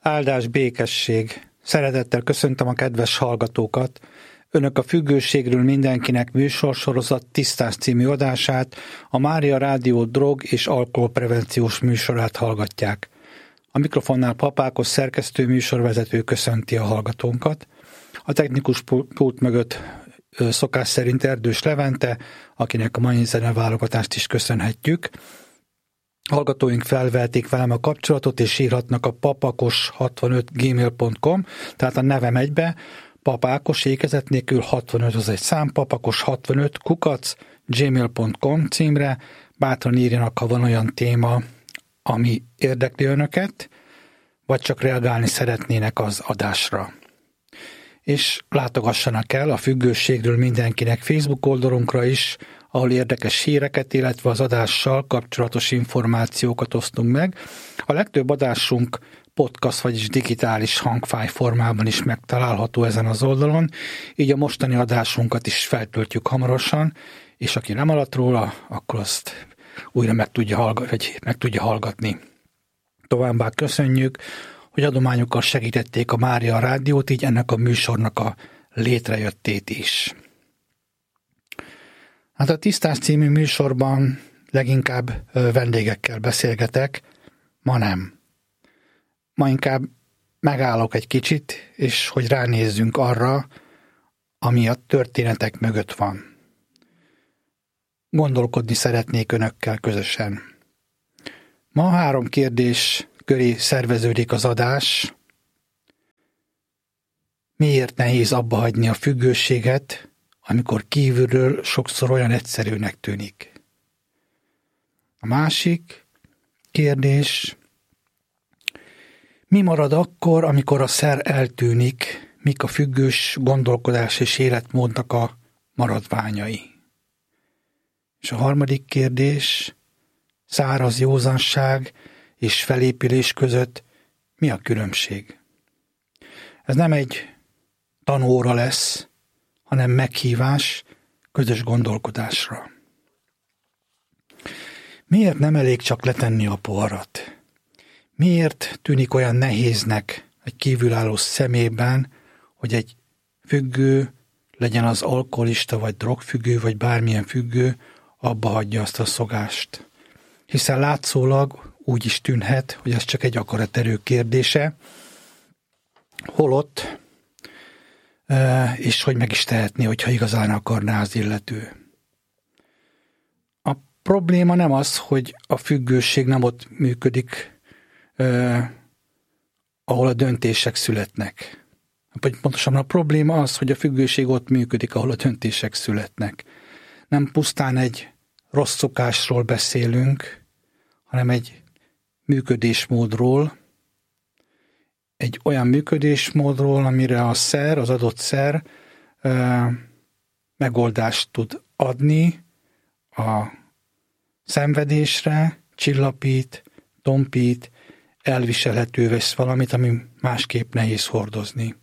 Áldás, békesség! Szeretettel köszöntöm a kedves hallgatókat! Önök a Függőségről mindenkinek műsorsorozat Tisztás című adását, a Mária Rádió drog- és alkoholprevenciós műsorát hallgatják. A mikrofonnál Papákos szerkesztő műsorvezető köszönti a hallgatónkat. A technikus pult mögött szokás szerint Erdős Levente, akinek a mai zeneválogatást is köszönhetjük. Hallgatóink felvehetik velem a kapcsolatot, és írhatnak a papakos65gmail.com, tehát a nevem egybe, papákos ékezet nélkül 65 az egy szám, papakos65 @gmail.com címre, bátran írjanak, ha van olyan téma, ami érdekli önöket, vagy csak reagálni szeretnének az adásra. És látogassanak el a Függőségről mindenkinek Facebook oldalunkra is, ahol érdekes híreket, illetve az adással kapcsolatos információkat osztunk meg. A legtöbb adásunk podcast, vagyis digitális hangfájl formában is megtalálható ezen az oldalon, így a mostani adásunkat is feltöltjük hamarosan, és aki nem alatt róla, akkor azt újra meg tudja hallgatni. Továbbá köszönjük, hogy adományokkal segítették a Mária Rádiót, így ennek a műsornak a létrejöttét is. Hát a Tisztás című műsorban leginkább vendégekkel beszélgetek, ma nem. Ma inkább megállok egy kicsit, és hogy ránézzünk arra, ami a történetek mögött van. Gondolkodni szeretnék önökkel közösen. Ma 3 kérdés köré szerveződik az adás. Miért nehéz abba hagyni a függőséget, amikor kívülről sokszor olyan egyszerűnek tűnik? A másik kérdés: mi marad akkor, amikor a szer eltűnik, mik a függős gondolkodás és életmódnak a maradványai? És a harmadik kérdés: száraz józanság és felépülés között mi a különbség? Ez nem egy tanóra lesz, hanem meghívás közös gondolkodásra. Miért nem elég csak letenni a poharat? Miért tűnik olyan nehéznek egy kívülálló szemében, hogy egy függő, legyen az alkoholista, vagy drogfüggő, vagy bármilyen függő, abba hagyja azt a szogást? Hiszen látszólag úgy is tűnhet, hogy ez csak egy akaraterő kérdése, holott, és hogy meg is tehetné, hogyha igazán akarná az illető. A probléma nem az, hogy a függőség nem ott működik, ahol a döntések születnek. Vagy pontosan a probléma az, hogy a függőség ott működik, ahol a döntések születnek. Nem pusztán egy rossz szokásról beszélünk, hanem egy működésmódról, egy olyan működésmódról, amire a szer, az adott szer megoldást tud adni a szenvedésre, csillapít, tompít, elviselhető vesz valamit, ami másképp nehéz hordozni.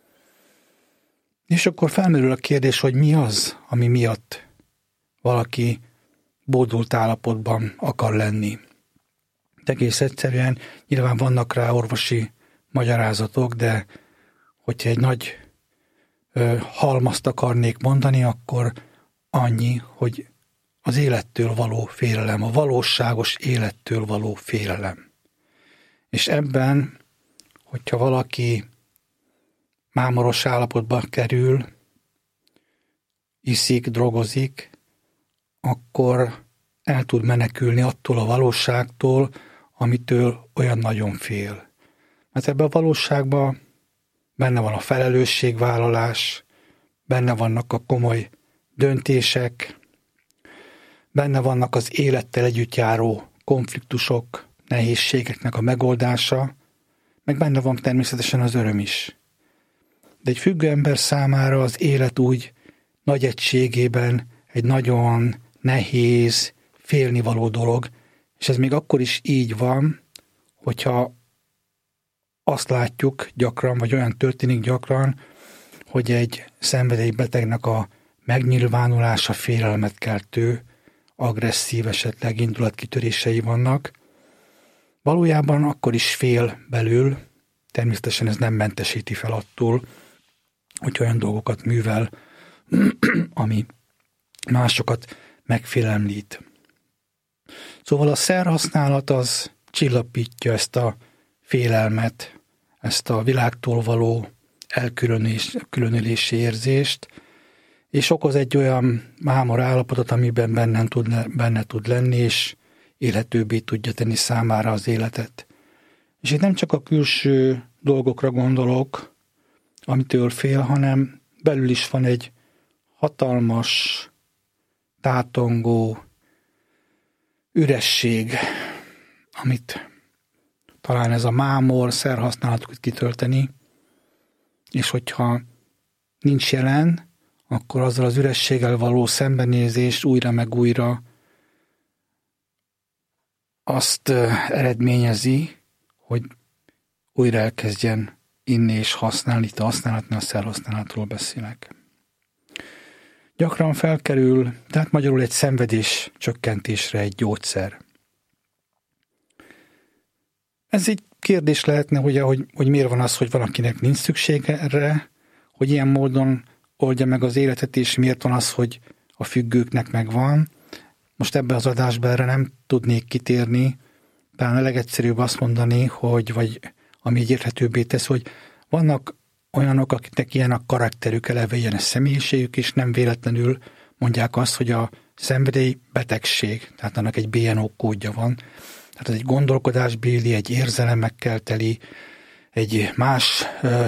És akkor felmerül a kérdés, hogy mi az, ami miatt valaki bódult állapotban akar lenni. De egész egyszerűen nyilván vannak rá orvosi magyarázatok, de hogyha egy nagy halmazt akarnék mondani, akkor annyi, hogy az élettől való félelem, a valóságos élettől való félelem. És ebben, hogyha valaki mámoros állapotba kerül, iszik, drogozik, akkor el tud menekülni attól a valóságtól, amitől olyan nagyon fél. Mert ebben a valóságban benne van a felelősségvállalás, benne vannak a komoly döntések, benne vannak az élettel együtt járó konfliktusok, nehézségeknek a megoldása, meg benne van természetesen az öröm is. De egy függő ember számára az élet úgy nagy egységében egy nagyon nehéz, félnivaló dolog, és ez még akkor is így van, hogyha azt látjuk gyakran, vagy olyan történik gyakran, hogy egy szenvedélybetegnek a megnyilvánulása félelmet keltő, agresszív, esetleg indulatkitörései vannak. Valójában akkor is fél belül, természetesen ez nem mentesíti fel attól, hogy olyan dolgokat művel, ami másokat megfélemlít. Szóval a szerhasználat az csillapítja ezt a félelmet, ezt a világtól való elkülönülési érzést, és okoz egy olyan mámor állapotot, amiben benne tud lenni, és élhetőbbé tudja tenni számára az életet. És itt nem csak a külső dolgokra gondolok, amitől fél, hanem belül is van egy hatalmas, tátongó üresség, amit talán ez a mámor szerhasználat tud kitölteni, és hogyha nincs jelen, akkor azzal az ürességgel való szembenézés újra meg újra azt eredményezi, hogy újra elkezdjen inni és használni. Itt a használatnál a szerhasználatról beszélek. Gyakran felkerül, tehát magyarul egy szenvedés csökkentésre egy gyógyszer. Ez egy kérdés lehetne, hogy miért van az, hogy valakinek nincs szüksége erre, hogy ilyen módon oldja meg az életet, és miért van az, hogy a függőknek megvan. Most ebben az adásban erre nem tudnék kitérni, talán a legegyszerűbb azt mondani, vagy ami így érthetőbbé tesz, hogy vannak olyanok, akiknek ilyen a karakterük, eleve ilyen a személyiségük, és nem véletlenül mondják azt, hogy a szenvedély betegség, tehát annak egy BNO kódja van. Tehát ez egy gondolkodásbéli, egy érzelemekkel teli, egy más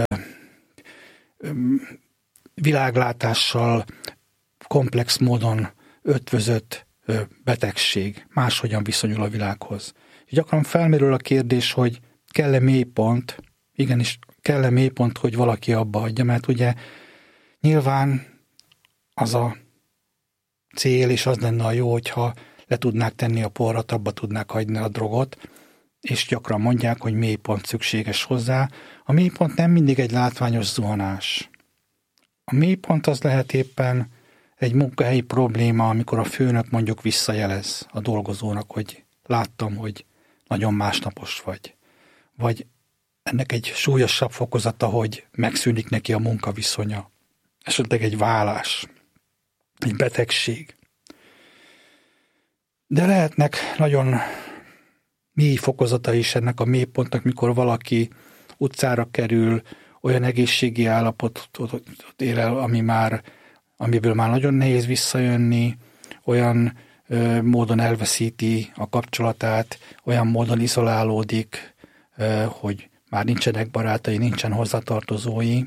világlátással komplex módon ötvözött betegség, máshogyan viszonyul a világhoz. És gyakran felmerül a kérdés, hogy kell-e mélypont, igenis kell-e mélypont, hogy valaki abba hagyja, mert ugye nyilván az a cél, és az lenne a jó, hogyha le tudnák tenni a porrat, abba tudnák hagyni a drogot, és gyakran mondják, hogy mélypont szükséges hozzá. A mélypont nem mindig egy látványos zuhanás. A mélypont az lehet éppen egy munkahelyi probléma, amikor a főnök mondjuk visszajelez a dolgozónak, hogy láttam, hogy nagyon másnapos vagy. Vagy ennek egy súlyosabb fokozata, hogy megszűnik neki a munkaviszonya. Esetleg egy vállás, egy betegség. De lehetnek nagyon mély fokozata is ennek a mélypontnak, mikor valaki utcára kerül, olyan egészségi állapotot ér el, amiből már nagyon nehéz visszajönni, olyan módon elveszíti a kapcsolatát, olyan módon izolálódik, hogy már nincsenek barátai, nincsen hozzátartozói.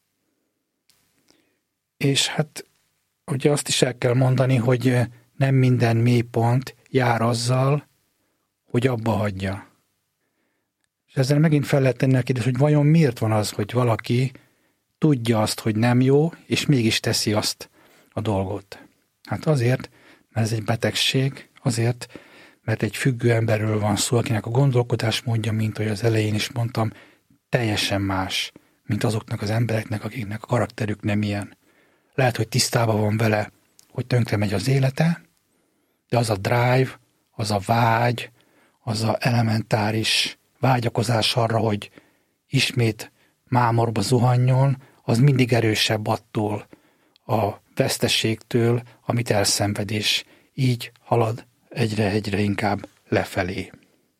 És hát ugye azt is el kell mondani, hogy nem minden mélypont jár azzal, hogy abba hagyja. És ezzel megint fel lehet tenni a kérdést, hogy vajon miért van az, hogy valaki tudja azt, hogy nem jó, és mégis teszi azt a dolgot. Hát azért, mert ez egy betegség, azért, mert egy függő emberről van szó, akinek a gondolkodásmódja, mint ahogy az elején is mondtam, teljesen más, mint azoknak az embereknek, akiknek a karakterük nem ilyen. Lehet, hogy tisztában van vele, hogy tönkre megy az élete, de az a drive, az a vágy, az a elementáris vágyakozás arra, hogy ismét mámorba zuhanjon, az mindig erősebb attól a veszteségtől, amit elszenved, és így halad egyre inkább lefelé.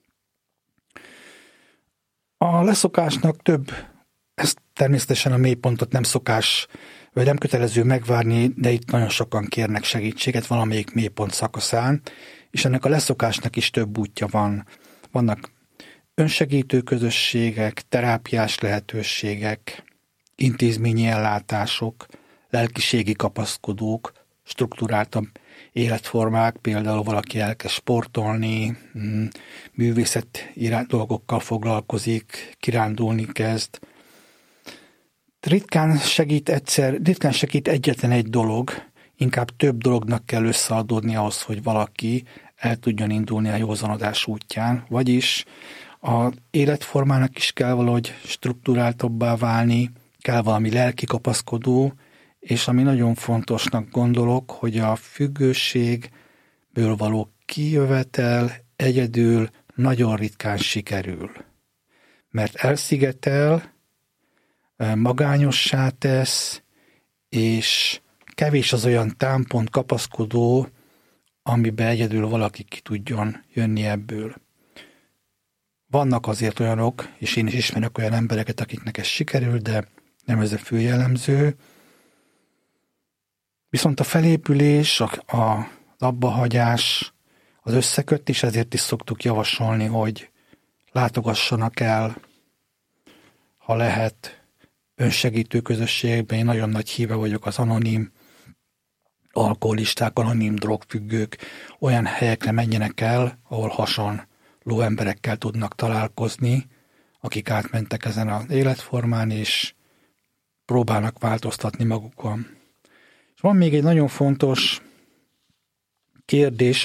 A leszokásnak több, ezt természetesen a mélypontot nem szokás, vagy nem kötelező megvárni, de itt nagyon sokan kérnek segítséget valamelyik mélypont szakaszán, és ennek a leszokásnak is több útja van. Vannak önsegítő közösségek, terápiás lehetőségek, intézményi ellátások, lelkiségi kapaszkodók, strukturáltabb életformák, például valaki elkezd sportolni, művészet dolgokkal foglalkozik, kirándulni kezd. Ritkán segít egyetlen egy dolog, inkább több dolognak kell összeadódni ahhoz, hogy valaki el tudjon indulni a józanodás útján, vagyis az életformának is kell valahogy strukturáltabbá válni, kell valami lelki kapaszkodó, és ami nagyon fontosnak gondolok, hogy a függőségből való kijövetel egyedül nagyon ritkán sikerül. mert elszigetel, magányossá tesz, és kevés az olyan támpont, kapaszkodó, amiben egyedül valaki ki tudjon jönni ebből. Vannak azért olyanok, és én is ismerek olyan embereket, akiknek ez sikerül, de nem ez a fő jellemző. Viszont a felépülés, az abbahagyás, az összeköttés, ezért is szoktuk javasolni, hogy látogassanak el, ha lehet, önsegítő közösségekben. Én nagyon nagy híve vagyok az anonim alkoholisták, anonim drogfüggők, olyan helyekre menjenek el, ahol hasonló emberekkel tudnak találkozni, akik átmentek ezen az életformán, és próbálnak változtatni magukon. És van még egy nagyon fontos kérdés,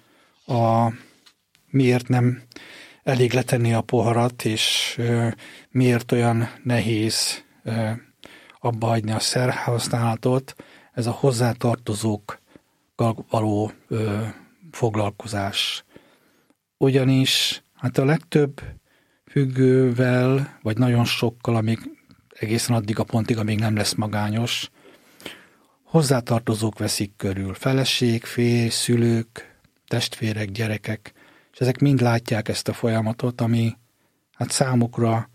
miért nem elég letenni a poharat, és miért olyan nehéz abba hagyni a szerhasználatot, ez a hozzátartozókkal való foglalkozás. Ugyanis hát a legtöbb függővel, vagy nagyon sokkal, amíg egészen addig a pontig, amíg nem lesz magányos, hozzátartozók veszik körül. Feleség, férj, szülők, testvérek, gyerekek, és ezek mind látják ezt a folyamatot, ami hát számukra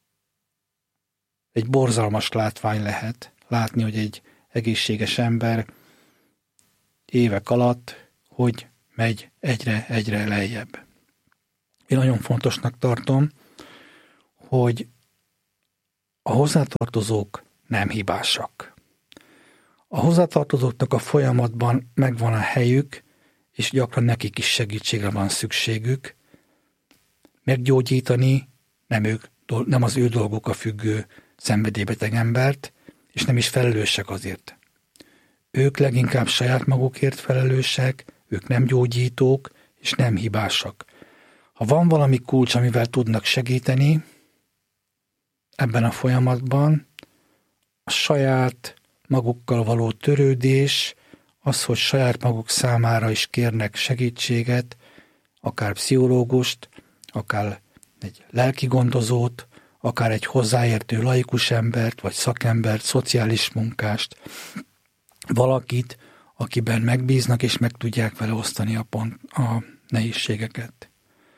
egy borzalmas látvány lehet. Látni, hogy egy egészséges ember évek alatt, hogy megy egyre lejjebb. Én nagyon fontosnak tartom, hogy a hozzátartozók nem hibásak. A hozzátartozóknak a folyamatban megvan a helyük, és gyakran nekik is segítségre van szükségük. Meggyógyítani nem az ő dolguk a függő szenvedélybeteg embert, és nem is felelősek azért. Ők leginkább saját magukért felelősek, ők nem gyógyítók, és nem hibásak. Ha van valami kulcs, amivel tudnak segíteni ebben a folyamatban, a saját magukkal való törődés, az, hogy saját maguk számára is kérnek segítséget, akár pszichológust, akár egy lelki gondozót, akár egy hozzáértő laikus embert, vagy szakembert, szociális munkást, valakit, akiben megbíznak, és meg tudják vele osztani a nehézségeket.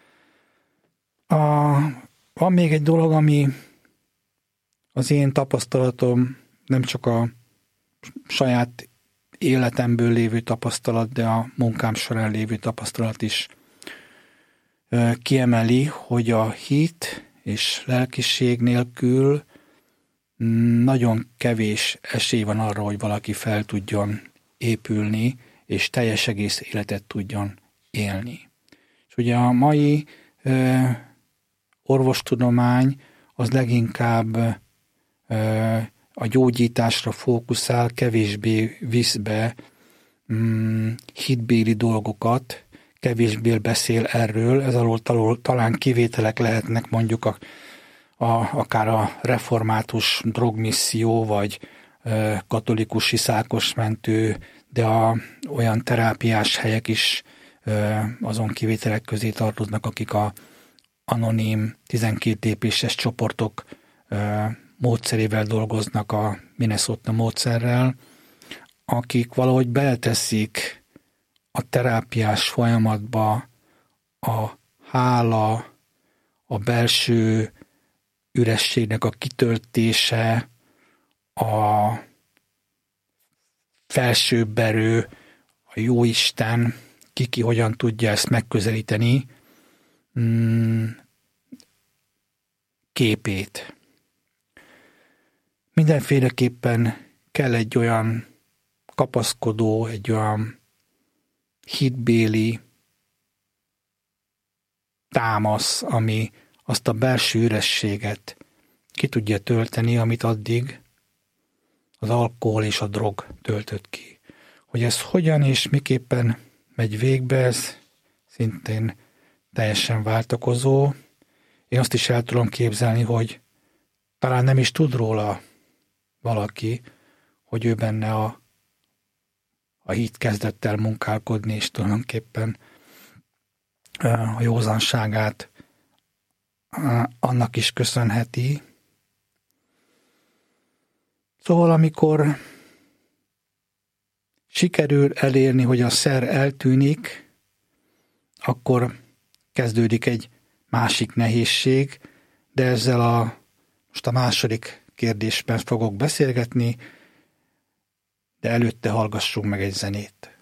Van még egy dolog, ami az én tapasztalatom, nem csak a saját életemből lévő tapasztalat, de a munkám során lévő tapasztalat is kiemeli, hogy a hit és lelkiség nélkül nagyon kevés esély van arra, hogy valaki fel tudjon épülni, és teljes egész életet tudjon élni. És ugye a mai orvostudomány az leginkább a gyógyításra fókuszál, kevésbé visz be hitbéli dolgokat, kevésbé beszél erről, ez alól talán kivételek lehetnek, mondjuk akár a református drogmisszió, vagy katolikus iszákosmentő, de olyan terápiás helyek is azon kivételek közé tartoznak, akik a anonim 12 lépéses csoportok módszerével dolgoznak, a Minnesota módszerrel, akik valahogy beleteszik a terápiás folyamatba a hála, a belső ürességnek a kitöltése, a felsőbb erő, a Jóisten, ki hogyan tudja ezt megközelíteni, képét. Mindenféleképpen kell egy olyan kapaszkodó, egy olyan hitbéli támasz, ami azt a belső ürességet ki tudja tölteni, amit addig az alkohol és a drog töltött ki. Hogy ez hogyan és miképpen megy végbe, ez szintén teljesen váltakozó. Én azt is el tudom képzelni, hogy talán nem is tud róla valaki, hogy ő benne a hit kezdett el munkálkodni, és tulajdonképpen a józanságát annak is köszönheti. Szóval amikor sikerül elérni, hogy a szer eltűnik, akkor kezdődik egy másik nehézség, de ezzel most a második kérdésben fogok beszélgetni, de előtte hallgassunk meg egy zenét.